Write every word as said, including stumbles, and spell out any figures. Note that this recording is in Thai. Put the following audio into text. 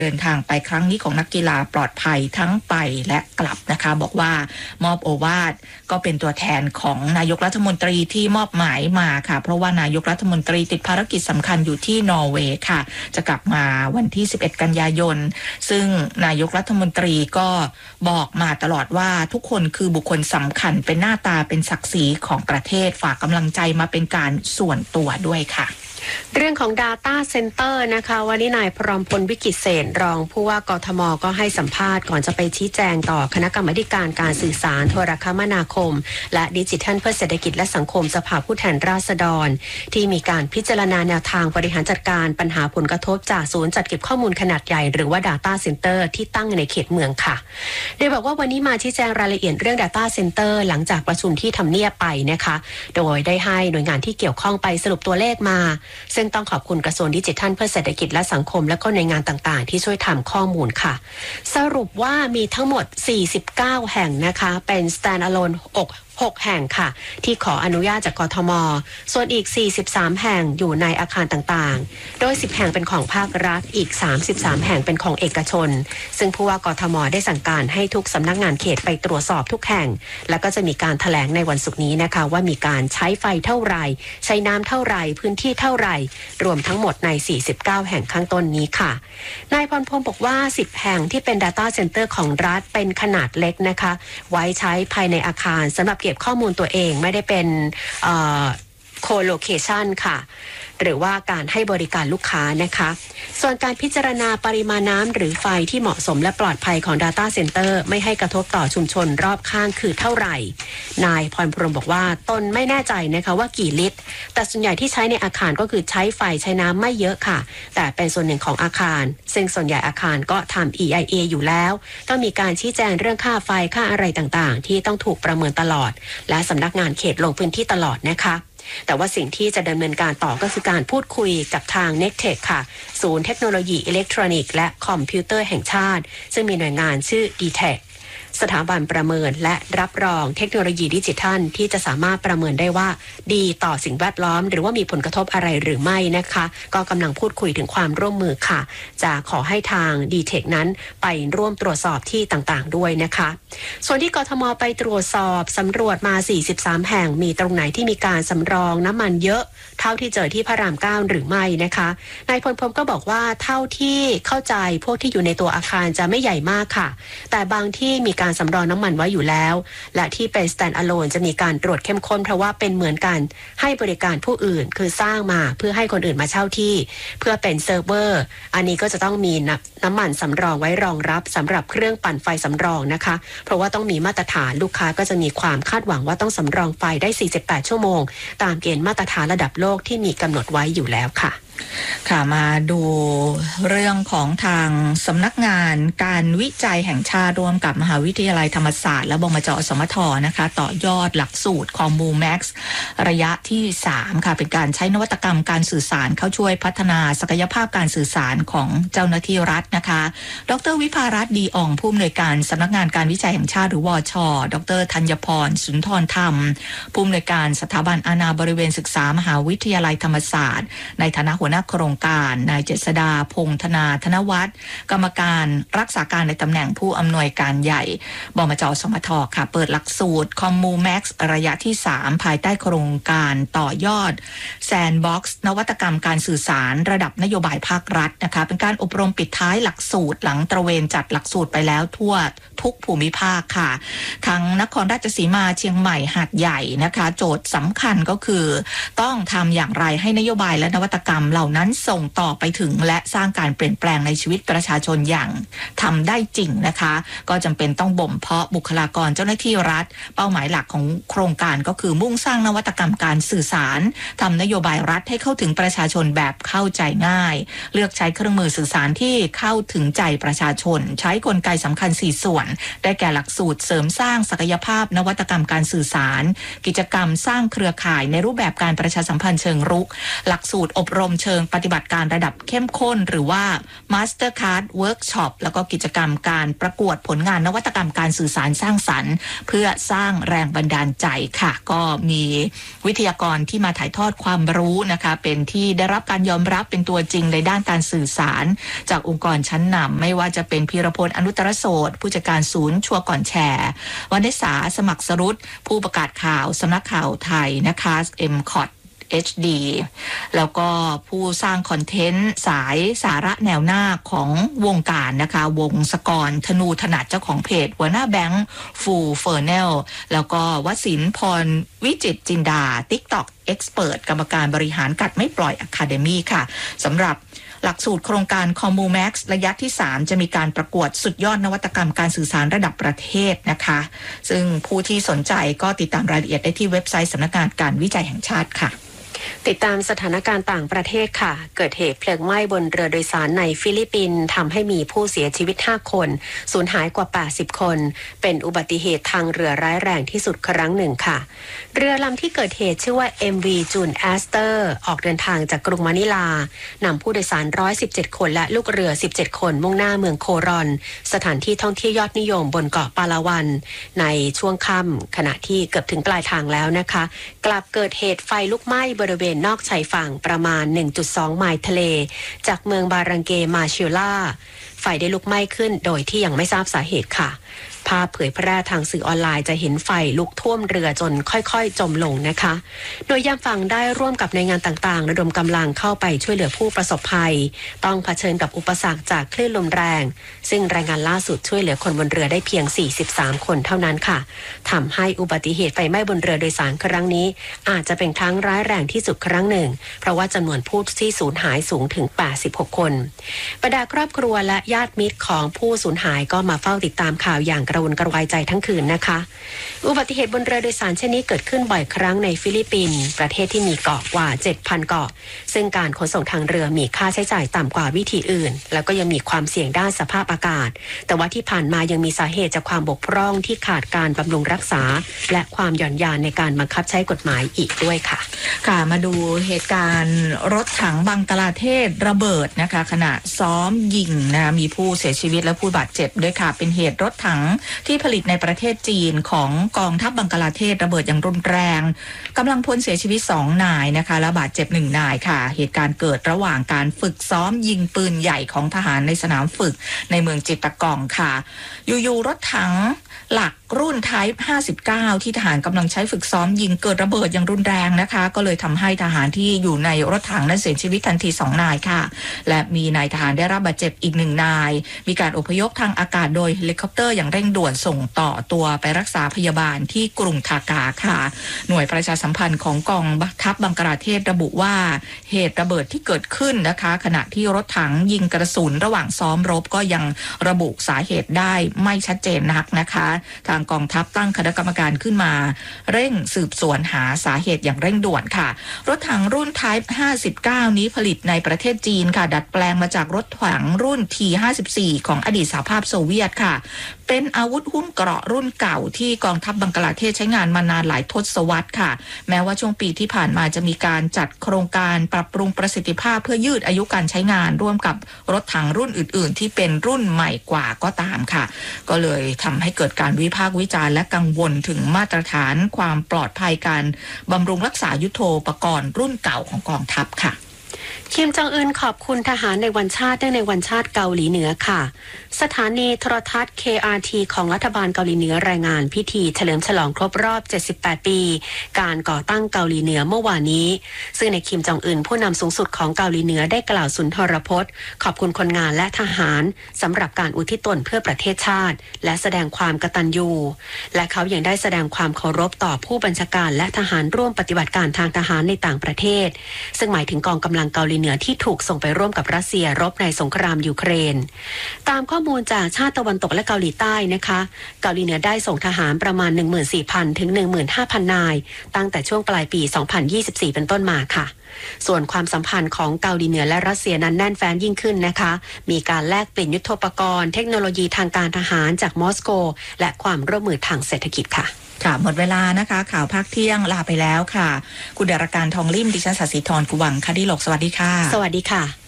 เดินทางไปครั้งนี้ของนักกีฬาปลอดภัยทั้งไปและกลับนะคะบอกว่ามอบโอวาทก็เป็นตัวแทนของนายกรัฐมนตรีที่มอบหมายมาค่ะเพราะว่านายกรัฐมนตรีติดภารกิจสำคัญอยู่ที่นอร์เวย์ค่ะจะกลับมาวันที่สิบเอ็ดกันยายนซึ่งนายกรัฐมนตรีก็บอกมาตลอดว่าทุกคนคือบุคคลสำคัญเป็นหน้าตาเป็นศักดิ์ศรีของประเทศฝากกำลังใจมาเป็นการส่วนตัวด้วยค่ะเรื่องของ Data Center นะคะวันนี้นายพร้อมพลวิกิตเศษรองผู้ว่ากทมก็ให้สัมภาษณ์ก่อนจะไปชี้แจงต่อคณะกรรมาการการสื่อสารโทรคมนาคมและดิจิทัลเพื่อเศรษฐกิจและสังคมสภาผู้แทนราษฎรที่มีการพิจารณาแนวทางบริหารจัดการปัญหาผลกระทบจากศูนย์จัดเก็บข้อมูลขนาดใหญ่หรือว่า Data Center ที่ตั้งในเขตเมืองค่ะโดยบอกว่าวันนี้มาชี้แจงรายละเอียดเรื่อง Data Center หลังจากประชุมที่ทำเนียบไปนะคะโดยได้ให้หน่วยงานที่เกี่ยวข้องไปสรุปตัวเลขมาซึ่งต้องขอบคุณกระทรวงดิจิทัลเพื่อเศรษฐกิจและสังคมและก็หน่วยงานต่างๆที่ช่วยทำข้อมูลค่ะสรุปว่ามีทั้งหมดสี่สิบเก้าแห่งนะคะเป็น standalone หกแห่งค่ะที่ขออนุญาตจากกทมส่วนอีกสี่สิบสามแห่งอยู่ในอาคารต่างๆโดยสิบแห่งเป็นของภาครัฐอีกสามสิบสามแห่งเป็นของเอกชนซึ่งผู้ว่ากทมได้สั่งการให้ทุกสำนักงานเขตไปตรวจสอบทุกแห่งแล้วก็จะมีการแถลงในวันศุกร์นี้นะคะว่ามีการใช้ไฟเท่าไหร่ใช้น้ำเท่าไหร่พื้นที่เท่าไหร่รวมทั้งหมดในสี่สิบเก้าแห่งข้างต้นนี้ค่ะนายพรพงศ์บอกว่าสิบแห่งที่เป็น Data Center ของรัฐเป็นขนาดเล็กนะคะไว้ใช้ภายในอาคารสำหรับเก็บข้อมูลตัวเองไม่ได้เป็นโคโลเคชันค่ะหรือว่าการให้บริการลูกค้านะคะส่วนการพิจารณาปริมาณน้ำหรือไฟที่เหมาะสมและปลอดภัยของ Data Center ไม่ให้กระทบต่อชุมชนรอบข้างคือเท่าไหร่นายพรพรหมบอกว่าตนไม่แน่ใจนะคะว่ากี่ลิตรแต่ส่วนใหญ่ที่ใช้ในอาคารก็คือใช้ไฟใช้น้ำไม่เยอะค่ะแต่เป็นส่วนหนึ่งของอาคารซึ่งส่วนใหญ่อาคารก็ทำ อี ไอ เอ อยู่แล้วต้องมีการชี้แจงเรื่องค่าไฟค่าอะไรต่างๆที่ต้องถูกประเมินตลอดและสำนักงานเขตลงพื้นที่ตลอดนะคะแต่ว่าสิ่งที่จะดำเนินการต่อก็คือการพูดคุยกับทาง เน็กเทค ค่ะศูนย์เทคโนโลยีอิเล็กทรอนิกส์และคอมพิวเตอร์แห่งชาติซึ่งมีหน่วยงานชื่อ ดี ที อี ซี สถาบันประเมินและรับรองเทคโนโลยีดิจิทัลที่จะสามารถประเมินได้ว่าดีต่อสิ่งแวดล้อมหรือว่ามีผลกระทบอะไรหรือไม่นะคะก็กำลังพูดคุยถึงความร่วมมือค่ะจะขอให้ทาง ดี ที อี ซี นั้นไปร่วมตรวจสอบที่ต่างๆด้วยนะคะส่วนที่กทมไปตรวจสอบสำรวจมาสี่สิบสามแห่งมีตรงไหนที่มีการสำรองน้ำมันเยอะเท่าที่เจอที่พระรามเก้าหรือไม่นะคะนายพลพรหมก็บอกว่าเท่าที่เข้าใจพวกที่อยู่ในตัวอาคารจะไม่ใหญ่มากค่ะแต่บางที่มีการสำรองน้ำมันไว้อยู่แล้วและที่เป็น stand alone จะมีการตรวจเข้มข้นเพราะว่าเป็นเหมือนกันให้บริการผู้อื่นคือสร้างมาเพื่อให้คนอื่นมาเช่าที่เพื่อเป็นเซิร์ฟเวอร์อันนี้ก็จะต้องมีน้ำมันสำรองไว้รองรับสำหรับเครื่องปั่นไฟสำรองนะคะเพราะว่าต้องมีมาตรฐานลูกค้าก็จะมีความคาดหวังว่าต้องสำรองไฟได้สี่สิบแปดชั่วโมงตามเกณฑ์มาตรฐานระดับโลกที่มีกำหนดไว้อยู่แล้วค่ะค่ะมาดูเรื่องของทางสำนักงานการวิจัยแห่งชาติร่วมกับมหาวิทยาลัยธรรมศาสตร์และบมจ.สมทนะคะต่อยอดหลักสูตรคอมมูแม็กซ์ระยะที่สามค่ะเป็นการใช้นวัตกรรมการสื่อสารเข้าช่วยพัฒนาศักยภาพการสื่อสารของเจ้าหน้าที่รัฐนะคะดร.วิภารัตน์ดีอ่องผู้อำนวยการสำนักงานการวิจัยแห่งชาติหรือวช.ดร.ธัญพรสุนทรธรรมผู้อำนวยการสถาบันอาณาบริเวณศึกษามหาวิทยาลัยธรรมศาสตร์ในฐานะหัวหน้าโครงการนายเจษฎาพงษ์ธนาธนวัฒน์กรรมการรักษาการในตำแหน่งผู้อำนวยการใหญ่บมจ.สมทค่ะเปิดหลักสูตรคอมมูแม็กซ์ระยะที่สามภายใต้โครงการต่อยอดแซนด์บ็อกซ์นวัตกรรมการสื่อสารระดับนโยบายภาครัฐนะคะเป็นการอบรมปิดท้ายหลักสูตรหลังตระเวนจัดหลักสูตรไปแล้วทั่วทุกภูมิภาคค่ะทั้งนครราชสีมาเชียงใหม่หาดใหญ่นะคะโจทย์สำคัญก็คือต้องทำอย่างไรให้นโยบายและนวัตกรรมเหล่านั้นส่งต่อไปถึงและสร้างการเปลี่ยนแปลงในชีวิตประชาชนอย่างทำได้จริงนะคะก็จำเป็นต้องบ่มเพาะบุคลากรเจ้าหน้าที่รัฐเป้าหมายหลักของโครงการก็คือมุ่งสร้างนวัตกรรมการสื่อสารทำนโยบายรัฐให้เข้าถึงประชาชนแบบเข้าใจง่ายเลือกใช้เครื่องมือสื่อสารที่เข้าถึงใจประชาชนใช้กลไกสำคัญสี่ส่วนได้แก่หลักสูตรเสริมสร้างศักยภาพนวัตกรรมการสื่อสารกิจกรรมสร้างเครือข่ายในรูปแบบการประชาสัมพันธ์เชิงรุกหลักสูตรอบรมเชิงปฏิบัติการระดับเข้มข้นหรือว่า Mastercard Workshop แล้วก็กิจกรรมการประกวดผลงานนวัตกรรมการสื่อสารสร้างสรรค์เพื่อสร้างแรงบันดาลใจค่ะก็มีวิทยากรที่มาถ่ายทอดความรู้นะคะเป็นที่ได้รับการยอมรับเป็นตัวจริงในด้านการสื่อสารจากองค์กรชั้นนำไม่ว่าจะเป็นพีรพลอนุตตรโสตผู้จัดการศูนย์ชัวร์ก่อนแชร์วรรณสาสมัครสรุตผู้ประกาศข่าวสำนักข่าวไทยนะคะ เอ็ม คอท เอช ดี แล้วก็ผู้สร้างคอนเทนต์สายสาระแนวหน้าของวงการนะคะวงศกรธนูถนัดเจ้าของเพจหัวหน้าแบงค์ฟูเฟอร์เนลแล้วก็วสินทร์พรวิจิตรจินดา TikTok Expert กรรมการบริหารกัดไม่ปล่อย Academy ค่ะสำหรับหลักสูตรโครงการ คอมมูแม็กซ์ ระยะที่สามจะมีการประกวดสุดยอดนวัตกรรมการสื่อสารระดับประเทศนะคะซึ่งผู้ที่สนใจก็ติดตามรายละเอียดได้ที่เว็บไซต์สำนักงานการวิจัยแห่งชาติค่ะติดตามสถานการณ์ต่างประเทศค่ะเกิดเหตุเพลิงไหม้บนเรือโดยสารในฟิลิปปินส์ทำให้มีผู้เสียชีวิตห้าคนสูญหายกว่าแปดสิบคนเป็นอุบัติเหตุทางเรือร้ายแรงที่สุดครั้งหนึ่งค่ะเรือลำที่เกิดเหตุชื่อว่า เอ็ม วี June Aster ออกเดินทางจากกรุงมะนิลานำผู้โดยสารหนึ่งร้อยสิบเจ็ดคนและลูกเรือสิบเจ็ดคนมุ่งหน้าเมืองโครอนสถานที่ท่องเที่ยวยอดนิยมบนเกาะปาลาวันในช่วงค่ำขณะที่เกือบถึงปลายทางแล้วนะคะกลับเกิดเหตุไฟลุกไหม้บริเวณนอกชายฝั่งประมาณ หนึ่งจุดสอง ไมล์ทะเลจากเมืองบารังเกมาชิล่าไฟได้ลุกไหม้ขึ้นโดยที่ยังไม่ทราบสาเหตุค่ะภาพเผยแพร่ทางสื่อออนไลน์จะเห็นไฟลุกท่วมเรือจนค่อยๆจมลงนะคะโดยยามฝั่งได้ร่วมกับหน่วยงานต่างๆระดมกำลังเข้าไปช่วยเหลือผู้ประสบภัยต้องเผชิญกับอุปสรรคจากคลื่นลมแรงซึ่งรายงานล่าสุดช่วยเหลือคนบนเรือได้เพียงสี่สิบสามคนเท่านั้นค่ะทำให้อุบัติเหตุไฟไหม้บนเรือโดยสารครั้งนี้อาจจะเป็นครั้งร้ายแรงที่สุดครั้งหนึ่งเพราะว่าจำนวนผู้ที่สูญหายสูงถึงแปดสิบหกคนบรรดาครอบครัวและญาติมิตรของผู้สูญหายก็มาเฝ้าติดตามข่าวอย่างกระวนกระวายใจทั้งคืนนะคะอุบัติเหตุบนเรือโดยสารเช่นนี้เกิดขึ้นบ่อยครั้งในฟิลิปปินส์ประเทศที่มีเกาะกว่า เจ็ดพัน เกาะซึ่งการขนส่งทางเรือมีค่าใช้จ่ายต่ำกว่าวิธีอื่นแล้วก็ยังมีความเสี่ยงด้านสภาพอากาศแต่ว่าที่ผ่านมายังมีสาเหตุจากความบกพร่องที่ขาดการบำรุงรักษาและความหย่อนยานในการบังคับใช้กฎหมายอีกด้วยค่ะค่ะมาดูเหตุการณ์รถถังบังกลาเทศระเบิดนะคะขณะซ้อมยิงนะมีผู้เสียชีวิตและผู้บาดเจ็บด้วยค่ะเป็นเหตุรถถังที่ผลิตในประเทศจีนของกองทัพบังกลาเทศระเบิดอย่างรุนแรงกำลังพลเสียชีวิตสองนายนะคะและบาดเจ็บหนึ่งนายค่ะเหตุการณ์เกิดระหว่างการฝึกซ้อมยิงปืนใหญ่ของทหารในสนามฝึกในเมืองจิตตะกองค่ะอยู่ๆรถถังหลักรุ่น Type ห้าสิบเก้าที่ทหารกำลังใช้ฝึกซ้อมยิงเกิดระเบิดอย่างรุนแรงนะคะก็เลยทำให้ทหารที่อยู่ในรถถังนั้นเสียชีวิตทันทีสองนายค่ะและมีนายทหารได้รับบาดเจ็บอีกหนึ่งนายมีการอพยพทางอากาศโดยเฮลิคอปเตอร์อย่างเร่งด่วนส่งต่อตัวไปรักษาพยาบาลที่กรุงทากาค่ะหน่วยประชาสัมพันธ์ของกองทัพบังกลาเทศระบุว่าเหตุระเบิดที่เกิดขึ้นนะคะขณะที่รถถังยิงกระสุนระหว่างซ้อมรบก็ยังระบุสาเหตุได้ไม่ชัดเจนนักนะคะทางกองทัพตั้งคณะกรรมการขึ้นมาเร่งสืบสวนหาสาเหตุอย่างเร่งด่วนค่ะรถถังรุ่น Type ห้าสิบเก้านี้ผลิตในประเทศจีนค่ะดัดแปลงมาจากรถถังรุ่น ที ห้าสิบสี่ ของอดีตสหภาพโซเวียตค่ะเป็นอาวุธหุ้มเกราะรุ่นเก่าที่กองทัพบังกลาเทศใช้งานมานานหลายทศวรรษค่ะแม้ว่าช่วงปีที่ผ่านมาจะมีการจัดโครงการปรับปรุงประสิทธิภาพเพื่อยืดอายุการใช้งานร่วมกับรถถังรุ่นอื่นๆที่เป็นรุ่นใหม่กว่าก็ตามค่ะก็เลยทำให้เกิดการวิพากษ์วิจารณ์และกังวลถึงมาตรฐานความปลอดภัยการบำรุงรักษายุทโธปกรณ์รุ่นเก่าของกองทัพค่ะคิมจองอึนขอบคุณทหารในวันชาติเนื่องในวันชาติเกาหลีเหนือค่ะสถานีโทรทัศน์ เค อาร์ ที ของรัฐบาลเกาหลีเหนือรายงานพิธีเฉลิมฉลองครบรอบเจ็ดสิบแปดปีการก่อตั้งเกาหลีเหนือเมื่อวานนี้ซึ่งในคิมจองอึนผู้นำสูงสุดของเกาหลีเหนือได้กล่าวสุนทรพจน์ขอบคุณคนงานและทหารสำหรับการอุทิศตนเพื่อประเทศชาติและแสดงความกตัญญูและเขายังได้แสดงความเคารพต่อผู้บัญชาการและทหารร่วมปฏิบัติการทางทหารในต่างประเทศซึ่งหมายถึงกองกำลังเกาหลีเหนือที่ถูกส่งไปร่วมกับรัสเซียรบในสงครามยูเครนตามข้อมูลจากชาติตะวันตกและเกาหลีใต้นะคะเกาหลีเหนือได้ส่งทหารประมาณ หนึ่งหมื่นสี่พัน ถึง หนึ่งหมื่นห้าพัน นายตั้งแต่ช่วงปลายปี สองพันยี่สิบสี่ เป็นต้นมาค่ะส่วนความสัมพันธ์ของเกาหลีเหนือและรัสเซียนั้นแน่นแฟ้นยิ่งขึ้นนะคะมีการแลกเปลี่ยนยุทโธปกรณ์เทคโนโลยีทางการทหารจากมอสโกและความร่วมมือทางเศรษฐกิจค่ะค่ะหมดเวลานะคะข่าวภาคเที่ยงลาไปแล้วค่ะคุณดาราการทองลิ่มดิฉันศศิธรกุวังคดีหลกสวัสดีค่ะสวัสดีค่ะ